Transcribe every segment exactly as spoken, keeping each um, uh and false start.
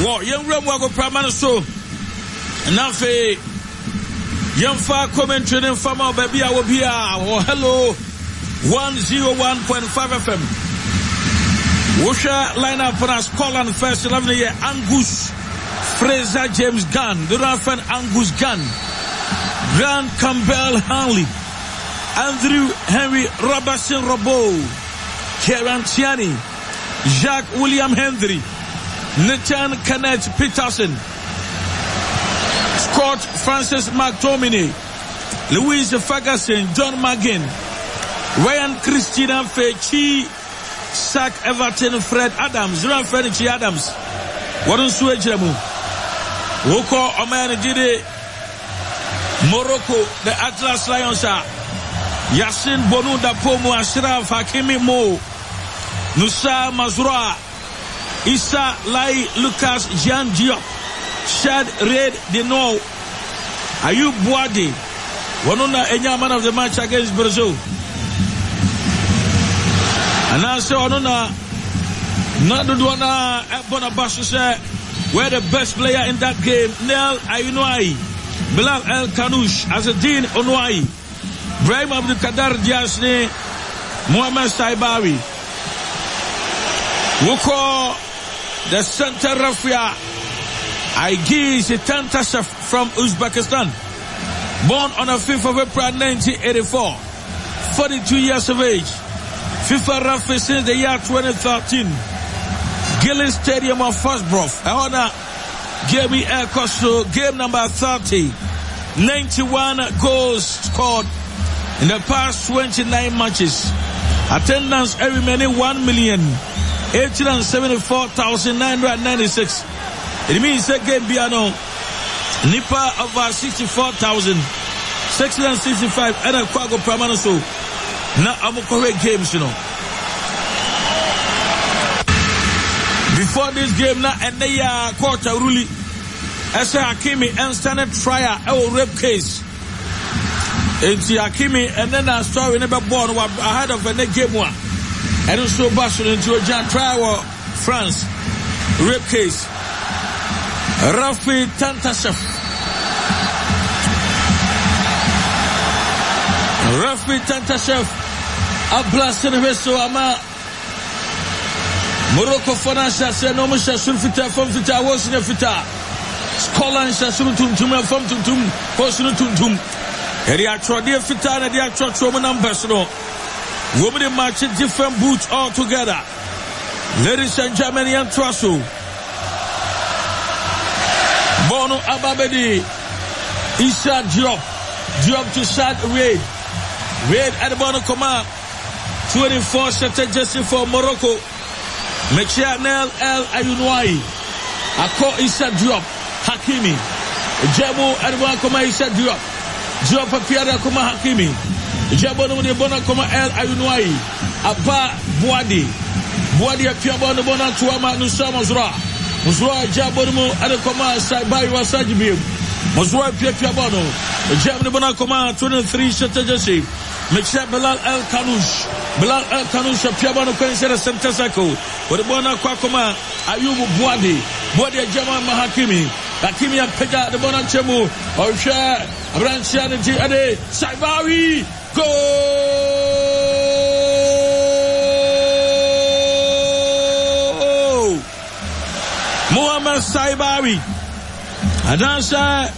Bo young Ramwago Pramano so Nafe Yamfa commentary in Fama Baby I will be oh hello one oh one point five F M. Wusha line up on us call on first eleven year Angus Fraser James Gunn, the Rafen Angus Gunn, Grant Campbell Hanley, Andrew Henry Robertson Robbo, Kieran Tiani, Jacques William Hendry, Nathan Kenneth Peterson, Scott Francis McTominay, Louise Ferguson, John McGinn, Ryan Christina Fechi, Zach Everton, Fred Adams, Ryan Frenchie Adams, Warren Suejemu, Woko Oman Jide, Morocco, the Atlas Lions are Yasin Bonu Dapomo, Ashraf Hakimi Mo, Nusa Mazura, Issa Lai Lucas Jean Diop, Shad Red Deno, Ayub Boadi, Wanuna Enya man of the match against Brazil. And I say Wanuna Nadudwana Bonabasu say we're the best player in that game. Nel Ayunwai, Bilal El Kanoush, Azadine Onwai, Brahim Abdul Kadar Diasne, Mohamed Saibawi. Woko, the center Rafia, Aigiz Tantashev from Uzbekistan. Born on the fifth of April nineteen eighty-four, forty-two years of age. FIFA Rafi since the year twenty thirteen. Gillis Stadium of Fosbrough. I wanna give me Air Costo game number thirty. ninety-one goals scored in the past twenty-nine matches. Attendance every minute one million eight hundred seventy-four thousand nine hundred ninety-six. It means that game piano Nipa over sixty-four thousand six hundred sixty-five and a Kwago Pramanoso. Now I'm correct games, you know. Before this game now and they are quarter really as Hakimi and standard trial our rape case. It's Hakimi and then I saw never born ahead of the game one. And also Barcelona into a giant trial France rape case. Rafi Tantashev. Rafi Tantashev. A blast in the vessel ama. Morocco Fonasha said no Musha Sulfita from Fita was in a Fita. Scotland Shasutum Tum from Tum Posun Tum. And the actual dear Fita and the actual Roman ambassador. Women match different boots all together. Ladies and gentlemen, and Trasso. Bono Ababedi. Issa Diop. Diop to Sad Raid. Raid at the Bono Command. twenty-four set Jesse for Morocco. Mechanel El Ayunwai. Ako Issa Diop. Hakimi. Jabo Adwan Koma Issa Diop. Diop Papiada Koma Hakimi. Jabo no de Bona Koma El Ayunwai. Abba Boadi. Boadi Apiabo no Bona Tuama Nusa Mazra. Mazra Jabo no Adakoma Saibai Wasajibi. Mazra Piapiabo no. Jabo no Bona Koma twenty-three set Jesse. Mecha Bilal El Kanoush. Bilal El Kanoush Piabo no Kwense Center Circle. With the Bona Kwakoma Ayubu Boadi. Boadi Jama Mahakimi. Hakimi and Pega the Bona Chemu. Or share Ranchianity Ade Saibawi. Go! Mohamed Saibawi. Adansa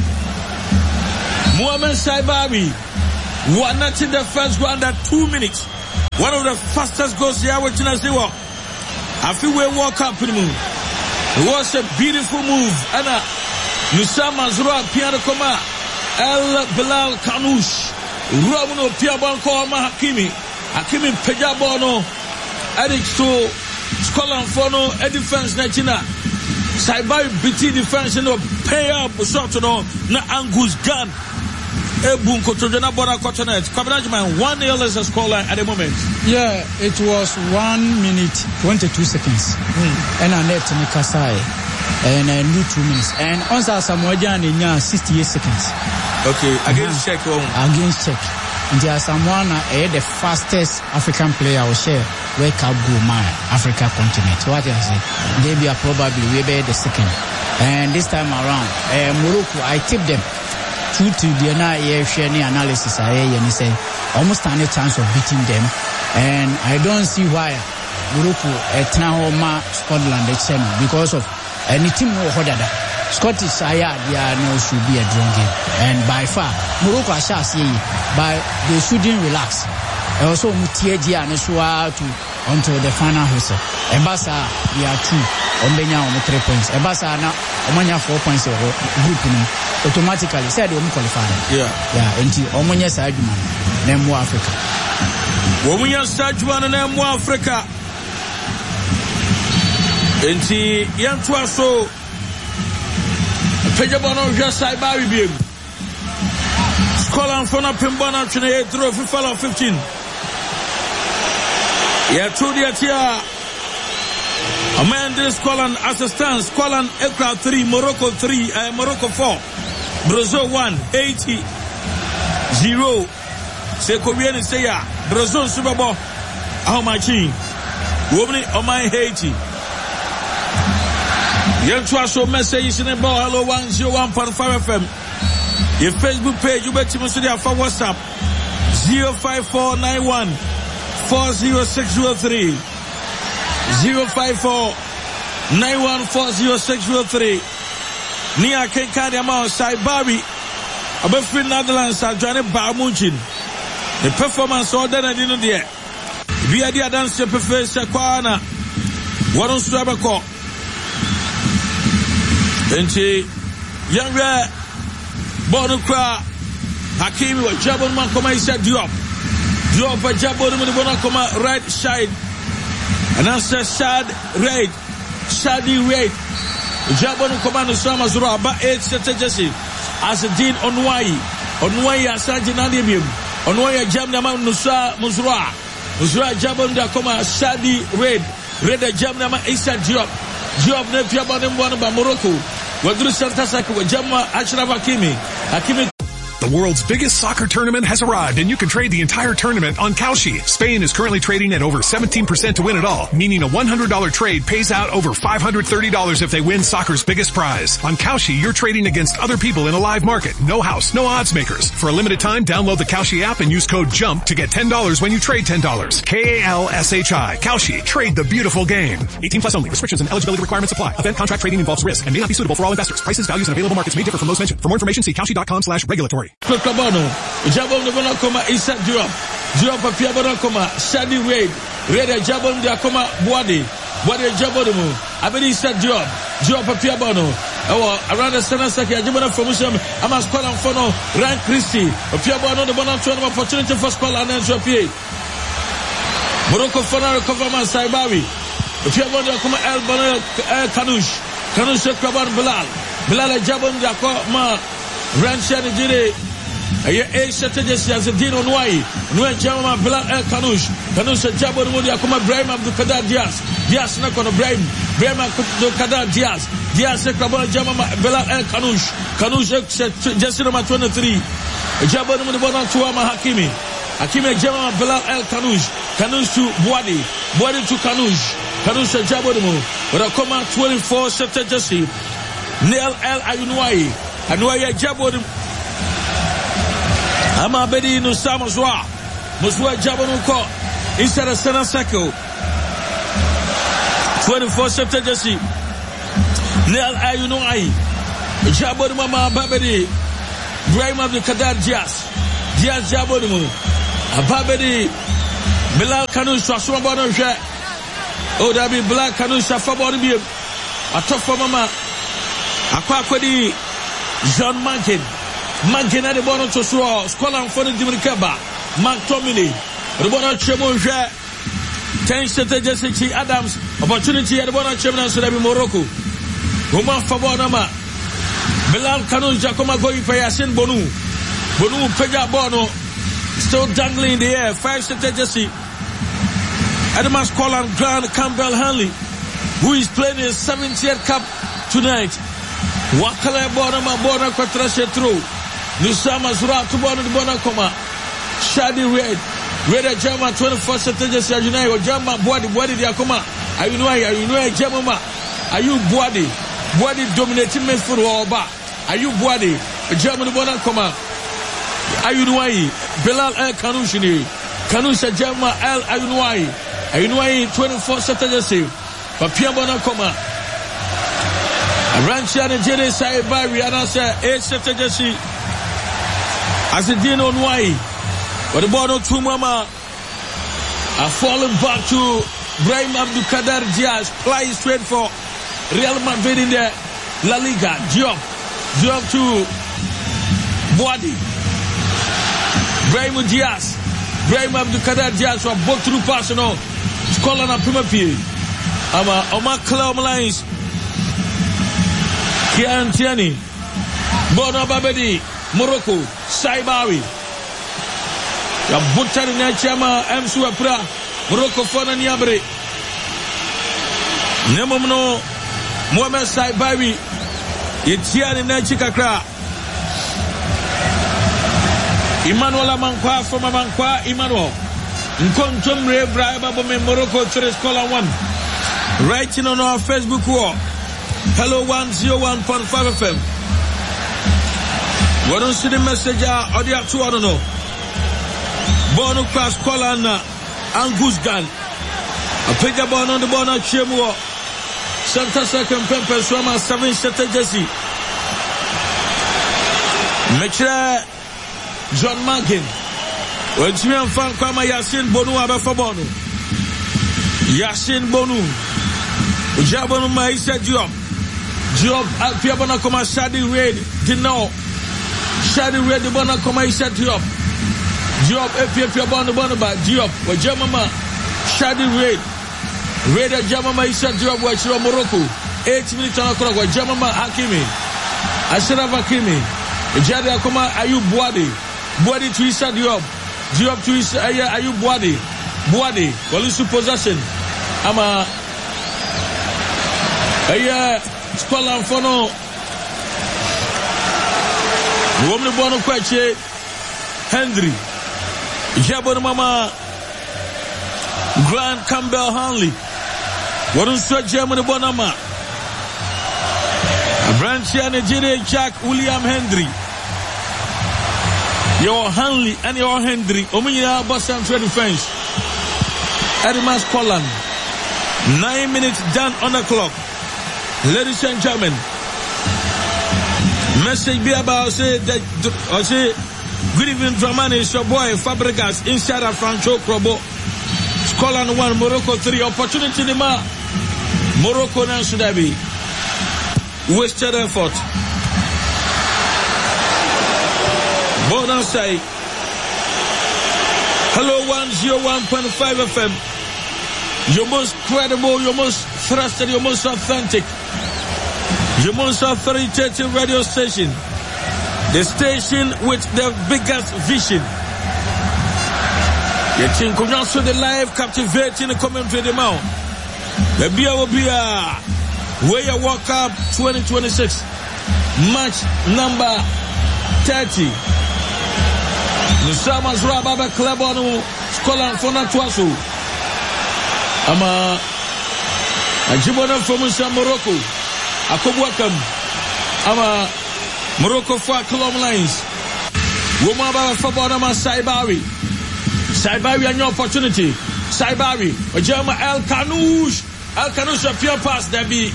Mohamed Saibawi. One not in the first go under two minutes. One of the fastest goals here with Chinaziwa. I feel we walk up in the moon. It was a beautiful move. Anna Nusa Mazura Piano Koma El Bilal Kanoush Ramuno Piabanko Hakimi Hakimi Pejabono Eric to Scotland Fono a defense Natina Saibai B T defense no pay up shot no na Angus Gunn Ebun Kotojana Bora Cotonet Kabinajman one nil is a scoreline at the moment. Yeah, it was one minute twenty-two seconds. Mm. And I net Nikasai and I knew two minutes. And also Samoajan in sixty-eight seconds. Okay, against uh-huh. check. Oh. Against check. nti Asamoah na eh the fastest African player who share World Cup goal my Africa continent. What I say? They be probably we be the second. And this time around, uh, Morocco, I tipped them two to the na yeah share analysis I and say almost stand a chance of beating them. And I don't see why Morocco at uh, now ma Scotland the channel because of any team who hodada. Scottish Aya they are no should be a draw game. And by far Morocco shall see but they shouldn't relax. Also Mutieji and Shua to until the final whistle. Embasa we are two Ombenya on three points. Embasa na Omanya four points or group automatically said we qualify. Yeah. Yeah, until Omanya Sajman, name more Africa. Omanya Sajman and name more Africa. Until Yantua so Pejabono Jasai Barry Beam. Scotland for a Pimbana Trinity through FIFA fifteen. Yeah, two the Atia. Amanda Scotland as a stand. Scotland aircraft three, Morocco three, uh, Morocco four, Brazil one, eighty, zero. Say Korean say ya, Brazil Super Bowl. How much? Woman on my Haiti. Young Trash message in the ball. Hello, one zero one point five F M. Your Facebook page, you bet you must there for WhatsApp zero five four nine one four zero six zero three zero five four nine one four zero six zero three. Nia Kenkadi Amao Sai Barbie above free Netherlands are joining Bamunchin. The performance order I didn't there. Via the dance professor Kwana. What on Strabako? Enti young rare Bono Kra Hakimi wa Jabon man koma isa Diop Diop wa Jabon man bona koma right side and answer Shad Raid Shadi Raid Jabon koma no sama zuro aba eight sete jesi as a Dean Onwai Onwai asaji nandi bim Onwai jam na ma nusa muzura muzura Jabon da koma Shadi Raid Raid jam na ma isa Diop Diop ne pia bone mbona ba Morocco. The world's biggest soccer tournament has arrived, and you can trade the entire tournament on Kalshi. Spain is currently trading at over seventeen percent to win it all, meaning a one hundred dollars trade pays out over five hundred thirty dollars if they win soccer's biggest prize. On Kalshi, you're trading against other people in a live market. No house, no odds makers. For a limited time, download the Kalshi app and use code JUMP to get ten dollars when you trade ten dollars. K A L S H I. Kalshi. Trade the beautiful game. eighteen plus only. Restrictions and eligibility requirements apply. Event contract trading involves risk and may not be suitable for all investors. Prices, values, and available markets may differ from those mentioned. For more information, see kalshi.com slash regulatory. Kabano, Jabon de Bonacoma is at Drop, Drop of Piabonacoma, Shady Raid, Red Jabon de Acoma, Boadi, Boadi Jabodomo, Abedi said Drop, Drop of Piabono, around the Senasaki, Jabona Formation, Amas Palam Fono, Rank Christie, of Piabono, the Bonacon opportunity for Spal and Entropier. Morocco Fono Coverman Saibawi, Piabono Coma El Bonel Canush, Canush Kaban Bilal, Bilal Jabon de Acoma, Ranchani Jide. Aye eight strategies as a Dino Nwai, Nwe Jama Bilal El Kanush, Kanush Jabon Mudi Akuma Brahim Abdul Kader Diaz, Diaz Nakon Brahim, Brahim Abdul Kader Diaz, Diaz Kabon Jama Bilal El Kanush, Kanush Jesse number twenty-three, Jabon Mudi Bonan Tuama Hakimi, Hakimi Jama Bilal El Kanush, Kanush to Boadi, Boadi to Kanush, Kanush Jabon Mu, Rakoma twenty-four strategies, Neil El Ayunwai, Anwaya Jabon. Ama bedi no samazwa Muswa Jabonu ko inside the center circle twenty-four September jesi Neil Ayuno ai Jabonu mama babedi Brahim Abdul Kader Diaz Diaz Jabonu Ababedi Bilal Kanu swasuma bono hwe o da bi Bilal Kanu safa bono bi atofo mama akwa akwadi John Mankin Mankina de bono to so Scotland for the Dimrikaba, Mark Tomini, the bono chemo ten strategy Adams, opportunity at the bono chemo so that be Morocco. Woman for Bonama, Bilal Kanu Jacoma going for Yasin Bonu, Bonu Peja Bono, still dangling in the air, five strategy. Adams Scotland Grant Campbell Hanley, who is playing his seventieth cup tonight. Wakala Bonama Bona Quatrashe through. Nusama Zura to Bono de Bonacoma. Shadi Red. Red at German twenty-four strategies as you know, German body, body, the Akuma. Are you know, are you know, German? Are you body? Body dominating me for all back. Are you body? German Bona Koma. Are you know, Bilal El Kanushini. Kanusha German El Ayunwai. Ayunwai twenty-four strategies. Papia Bona Koma. Ranchia and Jere Sai Barry and I say eight strategies. As a Dino Nwai. But the ball to Mama are falling back to Brahim Abdul Kader Diaz. Play straight for Real Madrid in the La Liga. Diop. Diop to Boadi. Brahim Diaz. Brahim Abdul Kader Diaz for both through personal. Scotland and Premier P. Ama Omar Cloud Lines. Kian Tiani. Bono Babedi. Morocco. Saibawi. Ya butari na chama M S U Apra Morocco fona ni abre Nemomno Mohamed Saibawi Yetiani na chikakra Emmanuel Amankwa from Amankwa Emmanuel Nkontom Rebra Babo me Morocco three scholar one writing on our Facebook wall. Hello one oh one point five F M. We don't see the message audio two I don't know. Bono class Colana Angus Gun. A picture born on the Bono Chemo. Santa Second Pemper Swama seven Shatter Jesse. Make sure John Mankin. When Jimmy Fan Kwama Yasin Bonu Abafa Bono. Yasin Bonu. Ujabonu Maisa Job. Job Alpiabona Koma Shadi Red. Dino. Shadi Red Bona Koma Isa Job. Diop, F F F Bono Bonoba, Diop, or Jamama, Shadi Red, Red at Jamama Isa Diop, watch your Morocco, eight minutes on o'clock, or Jamama Hakimi, Ashraf Hakimi, Jadi Akoma, Ayub Boadi, Boadi to Isa Diop, Diop to Isa Ayub Boadi, Boadi, Walusu possession, Ama Aya Scotland Fono, Woman Bono Quache, Henry. Jabon Mama Grant Campbell Hanley. What is so German Bonama? Branchia Nigeria Jack William Hendry. Your Hanley and your Hendry. Omina Boston Trade Defense. Edmund Scotland. Nine minutes done on the clock. Ladies and gentlemen. Message be about say that I say. Good evening, Dramani. It's your boy Fabregas inside of Franco Probo. Scotland one, Morocco three. Opportunity in the ma. Morocco now should I be wasted effort. Bonus say hello one oh one point five F M. Your most credible, your most trusted, your most authentic, your most authoritative radio station. The station with the biggest vision. Yet in conjunction with the live captivating the commentary the mount. The beer will be a way a World Cup twenty twenty-six match number thirty. Nusama Zura Baba Club on Scotland for Natuasu. Ama Ajibona from Morocco. Akobwakam. Ama Morocco for Colomb Lines. Womaba for Bonama Saibawi. Saibawi and your opportunity. Saibawi. Ojama El Kanoush. El Kanoush a pure pass. There be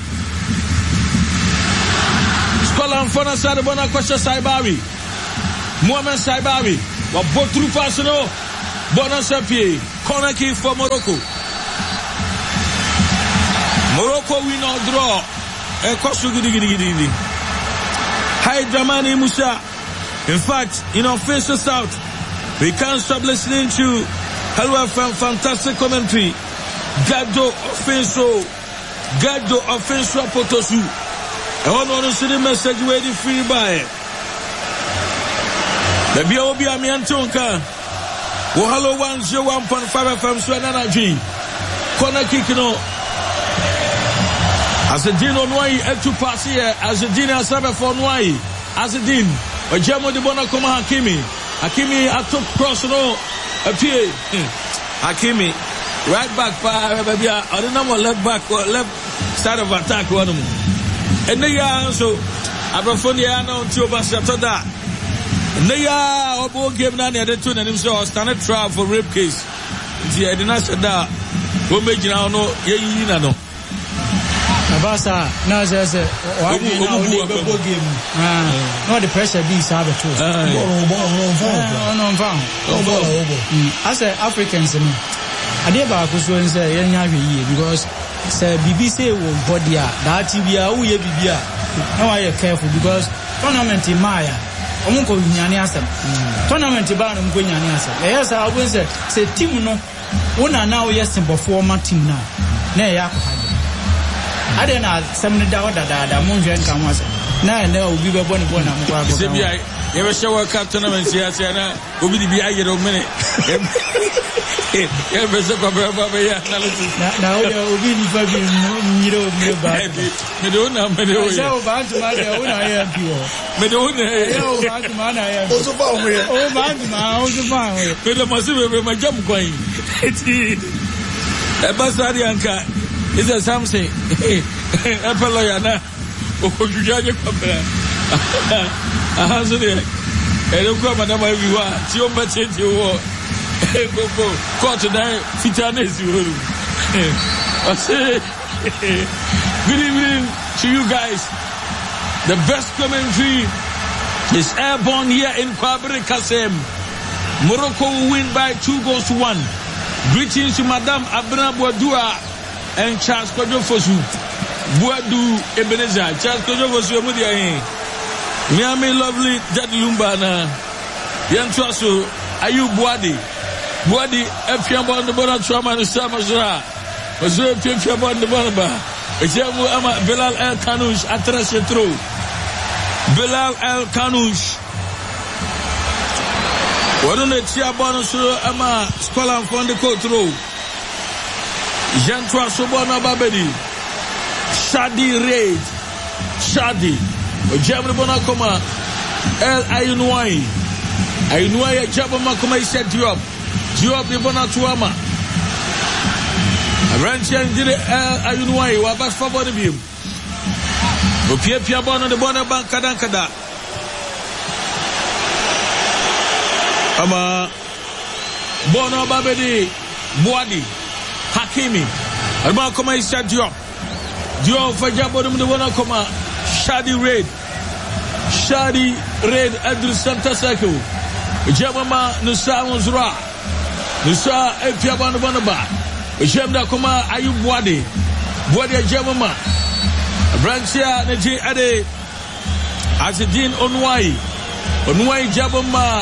Scotland for Nasada Bona Kosha Saibawi. Mohamed Saibawi. But both through personal. Bona Sapie. Corner kick for Morocco. Morocco win or draw. A Kosu Gidi Gidi Gidi. Hi, Dramani Musa. In fact, in our faces out, we can't stop listening to Hello F M fantastic commentary. Gado Offenso, Gado Offenso Potosu. I want to see the message waiting free by the B O B Amiantonka. Oh, hello one oh one point five F M Swanana G. Corner kick, no. As a din on why to pass here, as a din as ever for why, as a din, a German de Bona Koma Hakimi, Hakimi atop cross no appear. Hakimi right back pa baby I don't know left back or left side of attack one and they are so Abrafonia no to Basatoda and they are obo game na near the two and himself standard trial for rape case the Edinasada who made you know ye no Abasa now says one game ah no the pressure be sabe too as Africans ade ba ko so nse yen nya hwe yie because say B B C wo body a that T V a wo ye bibia na wa ye careful because tournament in Maya omo ko nyane asem tournament ba no ko nyane asem e yes a wo say say team no wona na wo yes before ma team na na e ya ko hade ade na sem ne da da da mo nhwe nka mo asem na na obi be bone bone am kwa ko you ever show a cup tournament here? Siana, who will be a year of minute? Ever so cover Baba analysis. Now, you'll be you know, Medona, Medona, so bad to my own. I am pure. Medona, man, I am also found here. Oh, man, I also found here. Medona must have my jump coin. A Basarianka is a something. A Paloyana. Oh, you judge a couple. Aha so de ere kwa madam awiwa ti o mate ti o koko court na fitness you I say good evening to you guys. The best commentary is airborne here in Kwabere Kasem. Morocco will win by two goals to one. Greetings to Madam Abna Boadua and Charles Kojo Fosu Boadu Ebenezer. Charles Kojo Fosu mu dia Miami lovely Daddy Lumbana Yantraso Ayu Boadi Boadi Efiambo the Bona Trauma and Samazra was Efiambo the Bonaba Ejamu Ama Bilal El Kanoush Atrasetro Bilal El Kanoush Wadone Tia Bonus Ama Skolan Fonde Kotro Yantraso Bona Babedi Shadi Raid Shadi Ojabra bona koma El Ayunwai Ayunwai Ojabra makoma ise Diop Diop bona tuama Ranchi ndire El Ayunwai wabas fa bona biem Opie pia bona de bona banka dankada Ama bona babedi Boadi Hakimi Alba koma ise Diop Diop fa jabo de bona koma Shadi Raid Shadi Raid Adri Santa Sako Jamama Nusa Unzra Nusa Epiaban Bonaba Jamda Kuma Ayub Wadi Wadi Jamama Branchia Neji Ade Azedin Onwai Onwai Jabama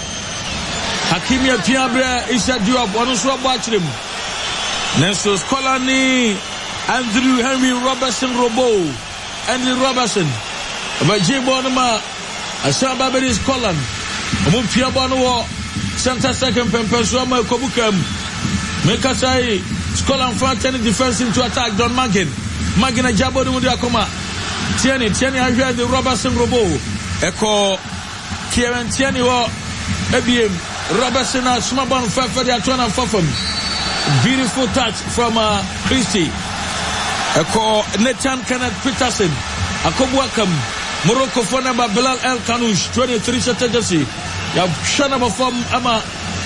Hakimia Piabra Isha Diop Onuswa Bachrim Nesos Kolani Andrew Henry Robertson Robo Andy Robertson but Jim Bonama Asha Baberis Colin Omumpia Bono Santa Second Pempeswama Kobukam Mekasai Skolan front and defense into attack Don Magin Magina Jabo Mudiakoma Tiani Tiani I heard the Robertson Robo Echo Kieran Tiani or Ebiem Robertson Smabon Fafa the Atwana Fafum beautiful touch from uh, Christie Echo Nathan Kenneth Peterson Akobwakam Morocco for number Bilal El Kanoush twenty-three strategy ya shana before ama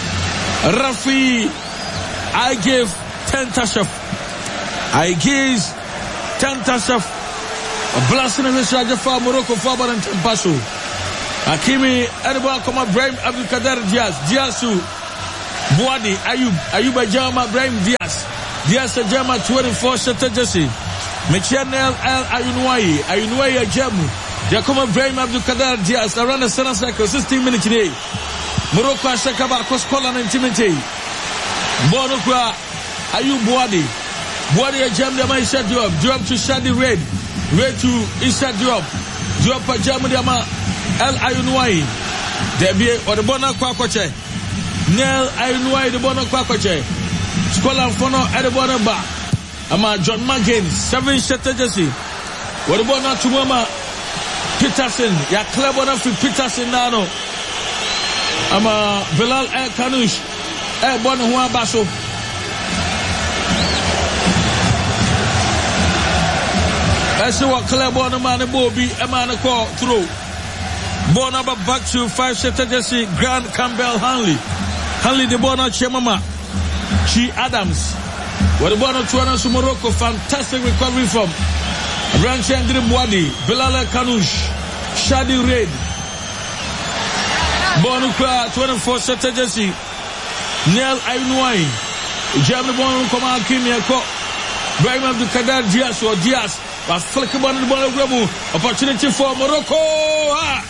Rafi I give ten tashaf I give ten tashaf a blessing in the charge for Morocco for and Paso Hakimi Edouard Koma Brahim Abdul Kader Diaz Diasu Boadi Ayub Ayuba Jama Brahim Diaz Diaz Jama twenty-four strategy Mechanel El Ayunwai Ayunwai Jamu Jakoma Brahim Abdul Kader Diaz around the center circle sixteen minutes today Morocco Shakaba Koskola and Timothy Morocco Ayub Boadi Boadi Jam the Maisha Diop Diop to Shadi Red Red to Isha Diop Diop Jamu Dama El Ayunwai Debie or the Bona Kwakwache Nel Ayunwai the Bona Kwakwache Skola Fono at the Bona Ba Ama John Magin seven strategy what about not to Mama Peterson ya clever enough for Peterson nano ama Bilal El Kanush e bon ho abaso ese wa club on man bobi e man ko throw ball number back to five setter jersey Grant Campbell Hanley Hanley the ball na Chemama Chi Adams what the ball na Tuana to Morocco fantastic recovery from Branch Angry Mwadi Bilal El Kanush Shadi Raid Bonukra twenty-four setter jersey Neil Ainwai Jamie Bon Koma Kimiako Brahim Abdul Kader Diaz or Diaz was flicking on the ball opportunity for Morocco. Ah.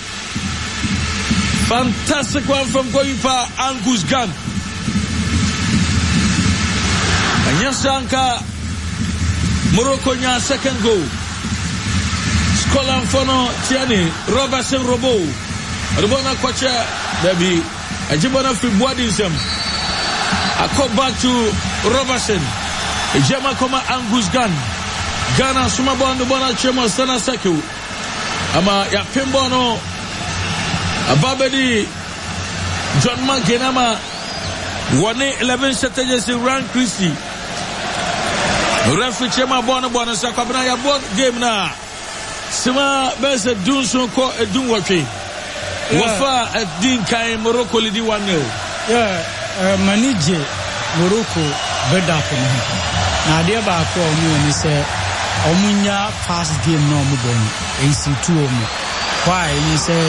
Fantastic one from Goipa Angus Gunn. And Yasanka Morocco nya second goal. Skolan Fono Tiani Robertson Robo. Robona Kwacha Debbie Ajibona Fibwadism. I come back to Robertson. Jema Koma Angus Gunn. Ghana Sumabon the Bona Chemo Sana Seku. Ama ya Pimbono Ababedi John Mankenama one eleven strategies in Rand Christie. Referee Chema Bona Bona Sakabana ya bon game na. Sima Bese Dunson ko Edun Wake. Wafa Edin Kai Morocco lidi one nil. Yeah, uh, Manije Morocco beda ko no. Na dia ba ko mu ni se omunya pass game no mu bon A C two omu. Why ni se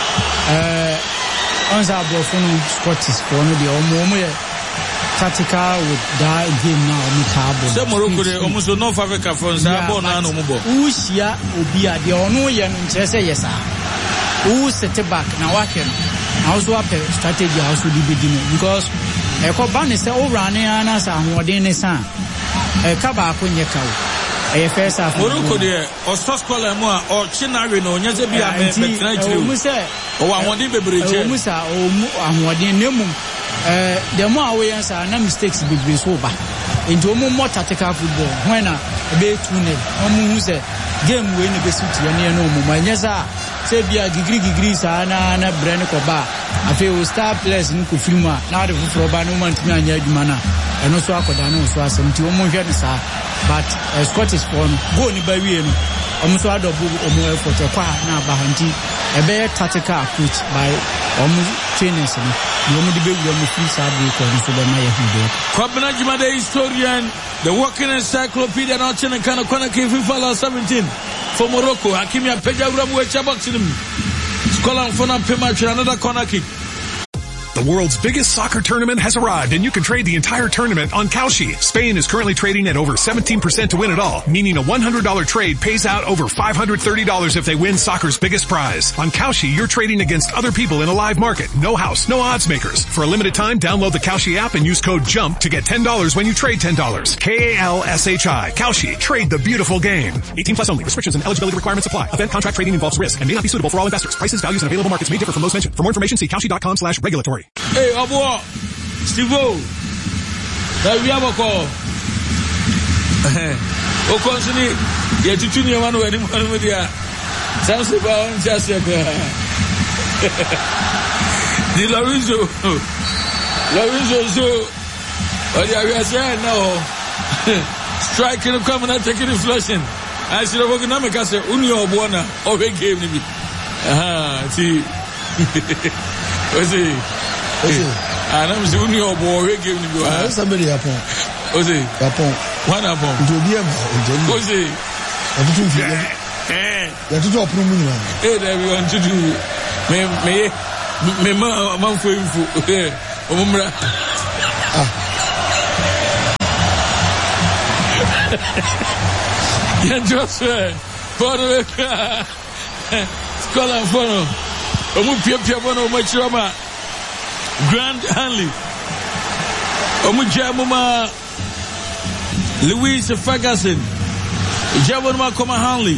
eh onza abofunu Scottish for no dia omu omu ye tactical with that game now omu table. Se Morocco de omu so North Africa for sa bon na no mu bo. Ushia obi ade ono ye no nche se yesa. Who set back na waken. Na also a strategy also di bedino because e ko ban se o rane ana sa hoden ne sa e ka ba ko nye kawo e first half Morocco de o source call mu a o chinare no nya se bia me betra chire o mu se o wa hoden bebre o mu sa o mu ahoden ne mu eh the more away answer na mistakes bebre so ba into mu more tactical football when na be two nil o mu hu se game we ne be suit ye ne no mu ma nya sa se bia gigri gigri sa na na brand ko ba afi o star players ni ko filma na de fufuro ba no man tumi anya adwuma na eno so akoda no so asɛmti o mo hwɛ ne sa but uh, Scottish born go ni ba wie no o mo so adobu o mo effort kwa na ba hanti e be tactical approach by o mo trainers no o mo de be wi o mo free side ko no so be ma ye hudo Kwabena Jumade historian the working encyclopedia na chene kana kwana ke FIFA seventeen for Morocco Hakimi Apeja Uramu echa boxing Skolan Fona Pema another corner kick. The world's biggest soccer tournament has arrived, and you can trade the entire tournament on Kalshi. Spain is currently trading at over seventeen percent to win it all, meaning a one hundred dollars trade pays out over five hundred thirty dollars if they win soccer's biggest prize. On Kalshi, you're trading against other people in a live market. No house, no odds makers. For a limited time, download the Kalshi app and use code JUMP to get ten dollars when you trade ten dollars. K A L S H I. Kalshi. Trade the beautiful game. eighteen plus only. Restrictions and eligibility requirements apply. Event contract trading involves risk and may not be suitable for all investors. Prices, values, and available markets may differ from those mentioned. For more information, see kalshi.com slash regulatory. Hey, Abo, Stivo, that we have a call. O consini, ya tuchuni ya manu wani manu media. Samse ba on chasi ya kwa. Di Lorenzo, Lorenzo so, wadi ya wia siya now. Striking the coming and taking the flushing. I should have woken up and say, Uni Obo na, Obe game ni. Aha, see. What's it? Ah, I'm the only boy we give you. Ah, somebody upon. Ozi, upon. One upon. To be a man. Ozi. I don't feel. Eh. You have to open me. Eh, that we want to do. Me, me, me, ma, ma, for you. Eh, umra. Ah. You just say, for the scholar for no. Omu pia pia for no much rama. Grant Hanley Omu Jamuma Louis Ferguson Jamuma Koma Hanley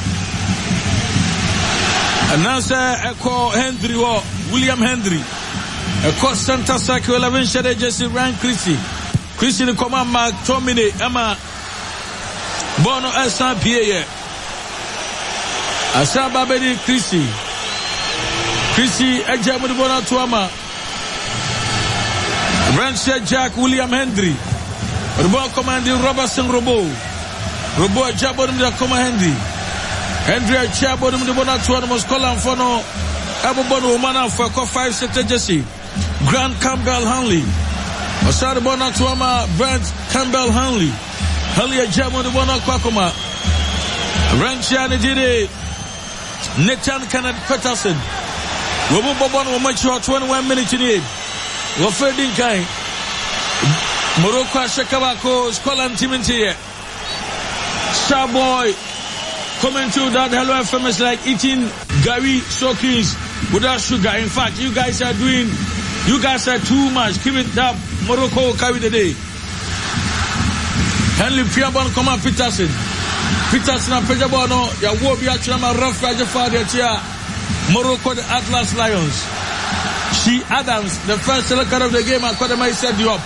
Announcer Eko Hendry or William Hendry Eko Santa Circle eleven Shade Jesse Rand Christie Christie Koma Mark Tomine Emma Bono Esan Pierre Asa Babedi Christie Chrissy Ejamu de Bonatuama. Rancher Jack William Hendry. The ball commanding Robertson Robo. Robo Jabodum de Coma Henry. Hendry Chabodum de Bonatuama Moscola Fono. Abobono Mana for five set Jesse. Grant Campbell Hanley. Osada Bonatuama Brent Campbell Hanley. Hanley Jamu de Bonaquacoma. Rancher Nidide. Nathan Kenneth Peterson. Robo Bobon will match you twenty-one minutes in it. Wafredin Kai. Morocco Shekabako, Scotland Timothy. Starboy coming to that Hello F M is like eating Gary Sokins without sugar. In fact, you guys are doing, you guys are too much. Keep it up. Morocco carry the day. Henley Piabon come up Peterson. Peterson and Pejabono, ya will be actually a rough Rajafa here. Morocco, the Atlas Lions. She Adams, the first selector of the game, Academy set you up.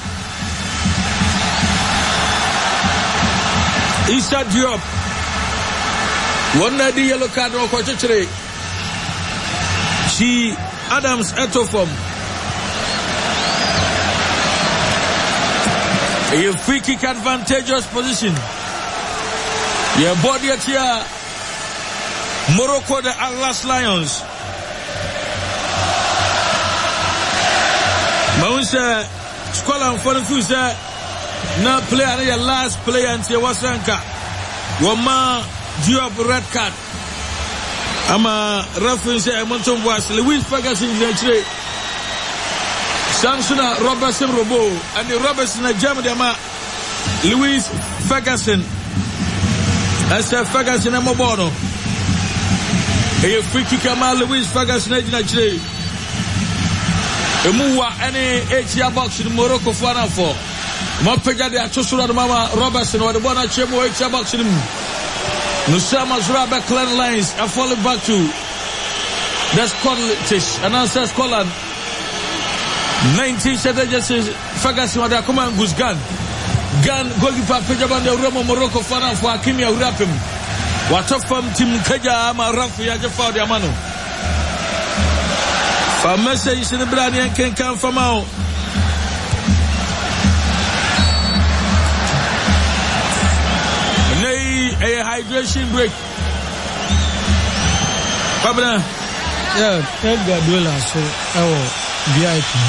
He set you up. One night the yellow card or Kochatre. She Adams Etofom. A free kick advantageous position. Your body at here. Morocco, the Atlas Lions. Maunsa Scotland for the future. Now player your last player until Wasanka. Wama Diop red card. Ama reference Monton was Louis Ferguson in the trade. Samsona Robertson Robo and the Robertson Germany Louis Ferguson. I said Ferguson and Mobono. A free kick Louis Ferguson in the trade. Emuwa any eight-year box in Morocco for an four. Mapeja de Atosura de Mama Robertson or the one at Chemo eight-year box in Nusama Zurabe Clan Lines are falling back to the Scottish and answer Scotland. nineteen strategies Ferguson or the command goes gun. Gun goalkeeper Pejaban de Romo Morocco for an for Akimi Urapim. What up from Tim Keja Ama Rafi Ajafa de Amano. For message in the brand and can come from out. Nay, a hydration break. Pabna. Yeah, Pep Guardiola, so our V I P.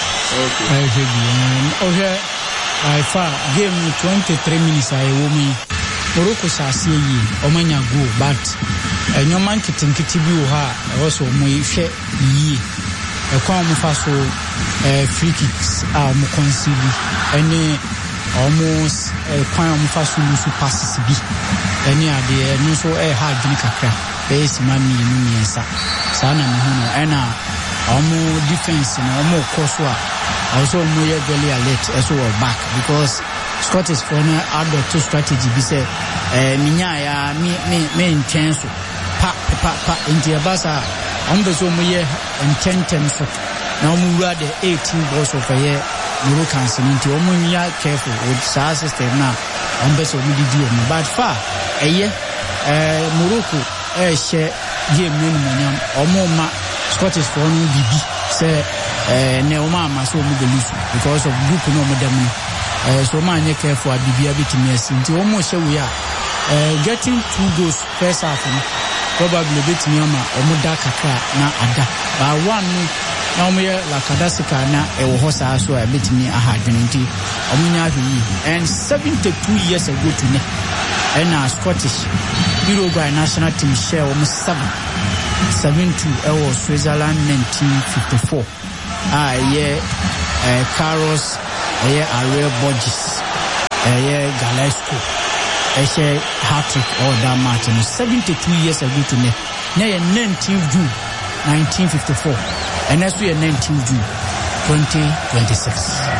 Okay. Okay, by far, game twenty-three minutes. I woman Morocco Sassi, Omania go, but a new man kitten kitty view her also muy fair ye. A common faso free kicks are more conceived any almost a common faso who passes be any idea no so a hard drinker base money in Sana Muno and almost defense and almost Koswa also more very alert as well back because Scottish for an adult to strategy be said Minya me me me intense pa pa pa into a basa. I'm the so many and ten ten so now we were the eighteen balls of a year. Moroccans into Omunia careful with SAR system now. I'm best of the but far a year Morocco a share game minimum or more Scottish for B B say Neoma so lose because of group no madam. So my neck careful B B a bit mess into almost we are getting two goals first half. Probably bit nyama omuda kakra na ada ba one na omo ye la kadasika na e wo hosa so a bit ni aha dwenti omunya hwi and seventy-two years ago to ne and our Scottish Uruguay national team share almost seven seventy-two e wo Switzerland nineteen fifty-four ah yeah eh Carlos eh Ariel Borges eh Galesco I say hat-trick or that match in seventy-two years ago to me. Now nineteenth June nineteen fifty-four and that's we are nineteenth June twenty twenty-six.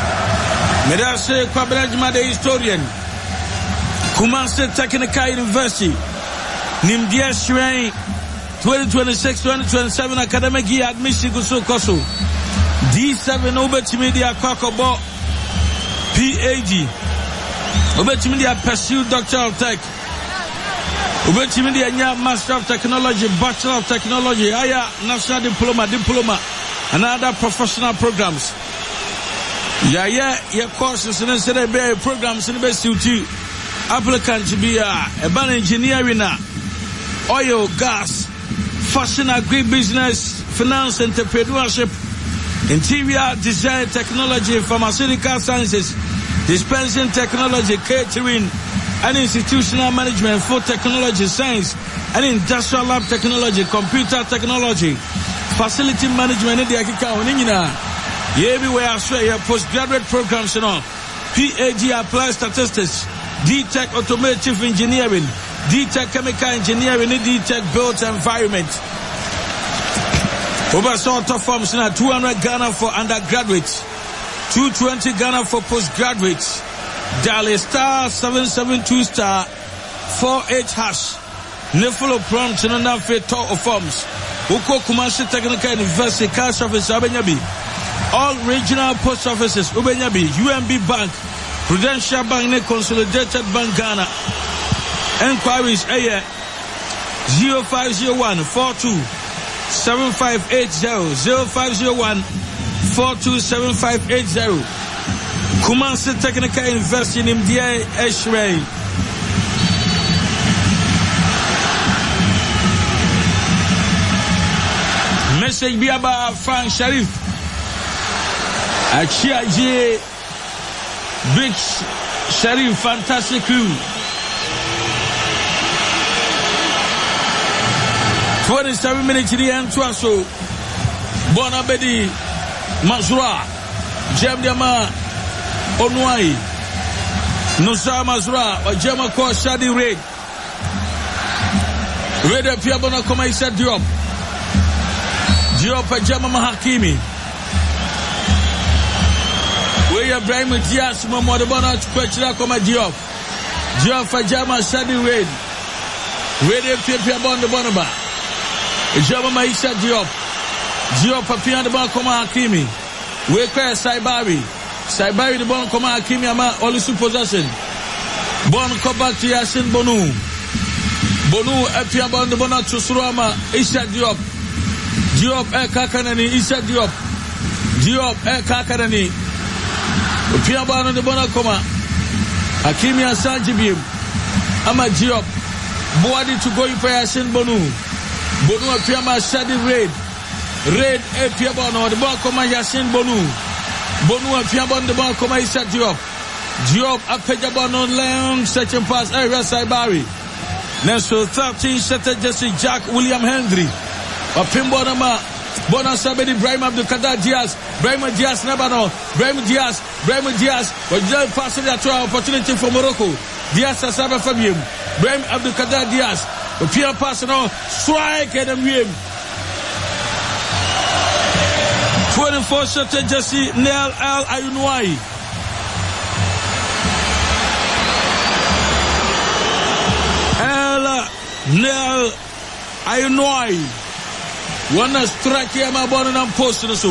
Medase Kwabrajma the historian. Kumasi Technical University. Nimdia Shrine twenty twenty-six twenty twenty-seven academic year admission Gusu Koso. D seven Obet Media Kwakobo P A G. Obetimi dia pursue Doctor of Tech. Ubetimi di anya Master of Technology, Bachelor of Technology, aya National Diploma, Diploma, and other professional programs. Yeah, yeah, your courses and instead of programs in the best duty. Applicant to be a ban engineering, oil, gas, fashion, agribusiness, finance, entrepreneurship, interior design, technology, pharmaceutical sciences, dispensing technology, catering, and institutional management, food technology, science, and industrial lab technology, computer technology, facility management, in the Akika, everywhere Australia, postgraduate programs, you know, P A G applied statistics, D-Tech automotive engineering, D-Tech chemical engineering, D-Tech built environment. Over sort of forms now, two hundred Ghana for undergraduates, two twenty Ghana for postgraduates. Dial star seven seven two star four eight hash. Nefulo prompt and now fit of forms. Uko Kumasi Technical University cash office Ubenyabi. All regional post offices Ubenyabi, U M B Bank, Prudential Bank, Consolidated Bank Ghana. Enquiries A zero five zero one four two seven five eight zero zero five zero one four two seven five eight zero. Kumasi Technical University in India Eshrei. Message be about Frank Sharif. Achia J. Big Sharif, fantastic crew. twenty-seven minutes to the end to us. So, Bonabedi, Mazura, Jemdiama, Onwai, Nusa Mazura, or Jemako Shadi Raid. Raider Piabona Komaisa Diop. Diop Jama Mahakimi. We are Brahim Dias Mamodabana to Kwechila Koma Diop. Diop Jama Shadi Raid. Raider Piabona Bonaba. Jama Maisha Diop. Diop Papian de Bankoma Hakimi. We cry Saibari. Saibari the Bankoma Hakimi Ama Olusu possession. Bon come back to Yasin Bonu. Bonu Epiabon de Bona to Surama Isha Diop. Diop E Kakanani Isha Diop. Diop E Kakanani. Piabon de Bona Koma. Hakimi Asanjibim. Ama Diop. Boadi to go for Yasin Bonu. Bonu Piama Shadi Raid. Raid E Piabon the Bankoma Yasin Bonu. Bonu Piabon the Bankoma Isha Diop. Diop Apejabon on long searching pass area Saibari. Neso thirteen Sete Jesse Jack William Hendry. Opimbonama Bona Sabedi Brahim Abdul Kader Diaz. Brahim Diaz Nabano. Brahim Diaz. Brahim Diaz. But just passing that opportunity for Morocco. Diaz Asaba Fabium. Brahim Abdul Kader Diaz. Opia passing on. Strike at him. twenty-four Sete Jesse Neil Al Ayunwai. Neil Ayunwai. Wanna strike here my bone and post so.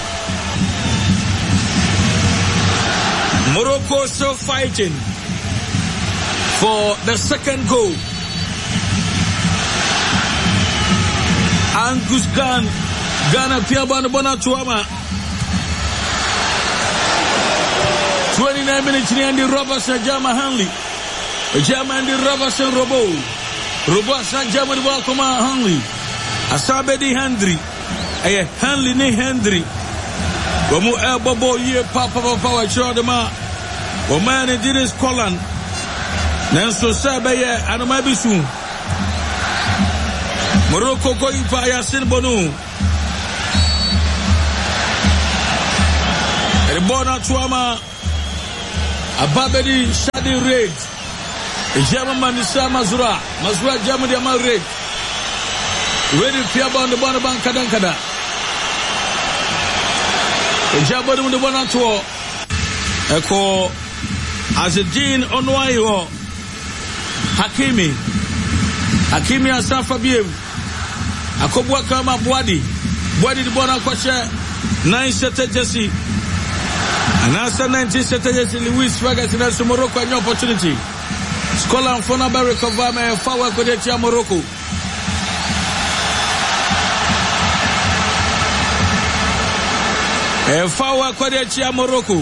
Morocco still fighting for the second goal. Angus Gunn Ghana Piabana Bonatuama. twenty-nine minutes in the Robertson Jama Hanley. Jama and the Robertson Robo. Robo San Jama the Walkoma Hanley. Asabedi Hendry. A Hanley ne Hendry. Wamu elbow ye papa papa chodema. Wamane did his colon. Nanso Sabaya Anamabisu. Morocco going for Yasin Bonu. Rebona Tuama. Ababedi Shadi Raid. Jama Manisa Mazura. Mazura Jama de Amal Raid. Ready Piabon the Bonaban Kadankada. Jabba the Bonato. Echo Azedin Onwayo. Hakimi. Hakimi Asafa Biem. Akobwa Kama Bwadi. Bwadi the Bonakwacha. Nine Sete Jesse. And after nineteen Sete Jesse, Luis Vargas and Morocco an opportunity. Scotland for na recover me foul ko de tia Morocco. E foul ko de tia Morocco.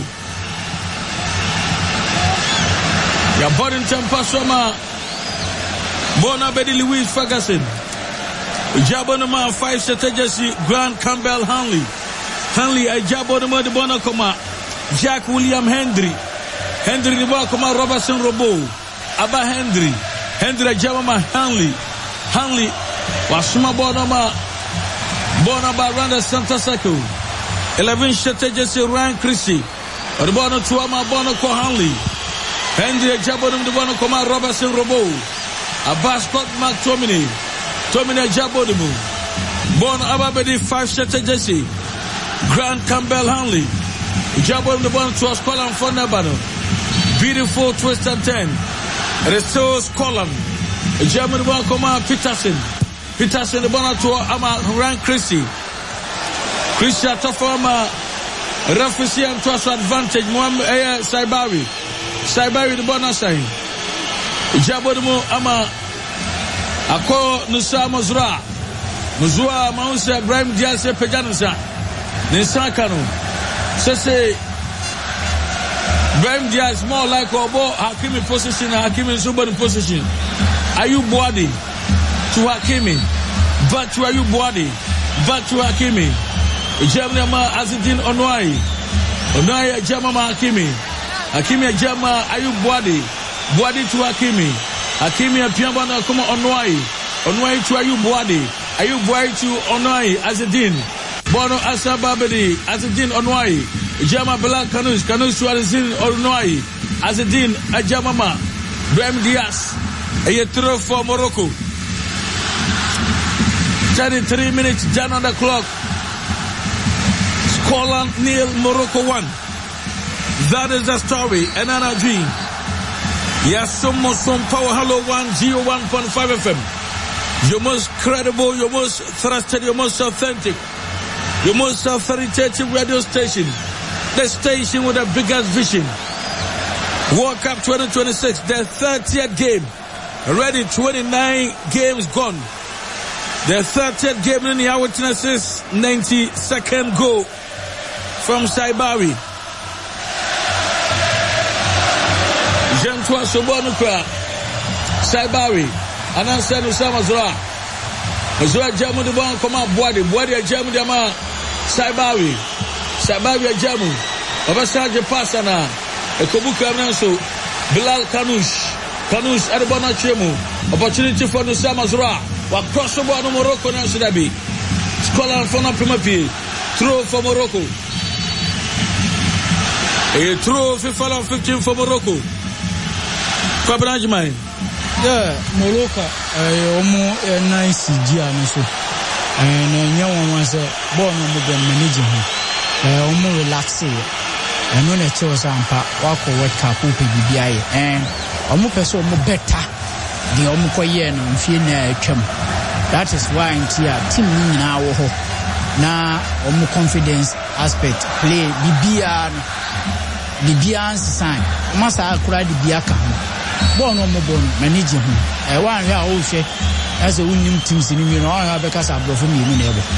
Ya bodin tempa soma Bona Bedi Louis Ferguson. Jabonoma five strategies Grant Campbell Hanley. Hanley a Jabonoma de Bona Koma. Jack William Hendry. Hendry de Bona Koma Robertson Robo. Abba Hendry. Hendry Jabama Hanley. Hanley Wasuma Bonoma Bonaba Randa Santa Circle. eleven strategies Ryan Chrissy. Or Bona Tuama Bona Ko Hanley. Hendry Jabonum de Bona Koma Robertson Robo. Abba Scott McTominay. Tomine Jabodimu. Bon Ababedi five shete Jesse. Grant Campbell Hanley. Jabodum the one to Scotland for Nebano. Beautiful twist and ten. It is still Scotland. German one come Peterson. Peterson the one to Ama Ryan Chrissy. Chrissy Atofama. Referee and to us advantage. Mohamed Aya Saibari. Saibari the one sign. Jabodimu Ama. Ako Nusa Mozura Mozura Maunsa Ibrahim Diaz Pejansa Nisa Kanu Sese Ibrahim Diaz more like Obo Hakimi position Hakimi Subban position. Are you body to Hakimi? But to are you body? But to Hakimi. Jamama Azidin Onwai Onwai Jamama Hakimi Hakimi Jama are you body? Body to Hakimi. Hakimi Piambana Kuma Onwai. Onwai to Ayu Buadi. Ayu Buadi to Onwai Azedin. Bono Asababedi. Azedin Onwai. Jama Bala Kanus. Kanus to Azedin Onwai. Azedin Ajamama. Brahim Diaz. A throw for Morocco. thirty-three minutes down on the clock. Scotland nil, Morocco one. That is the story. Another dream. Yes, some more some power. Hello, one zero one point five F M. Your most credible, your most trusted, your most authentic, your most authoritative radio station. The station with the biggest vision. World Cup twenty twenty-six, the thirtieth game. Already twenty-nine games gone. The thirtieth game in the eyewitnesses, ninety-second goal from Saibari. Gentwa Sobonukra Saibari Anansa Nusama Zora Zora Jamu de Bon Koma Boadi Boadi Jamu de Ma Saibari Saibari Jamu Obasaje Pasana Ekobuka Nanso Bilal Kanush Kanush Adibona Chemu opportunity for Nusama Zora wa cross the ball Morocco Nanso Dabi Scotland for na prima pie throw for Morocco a throw for follow fifteen for Morocco. Kwabrajman. Yeah, Morocco, eh, omo eh, nice dia no so. Eh, na nya won say ball no mo dem manage ho. Eh, omo relax e. Eh, no na che osa ampa wa ko World Cup pe bibia ye. Eh, omo pese omo better. The omo koye no mfie na atwam. That is why intia team ni nyina wo ho. Na omo confidence aspect play bibia no. Bibia sign. Masa akura bibia ka ho. Bon no mo bon manage ho. Eh, wan hwe a wo hwe as a winning teams ni mi no, I have a casa abroad from you.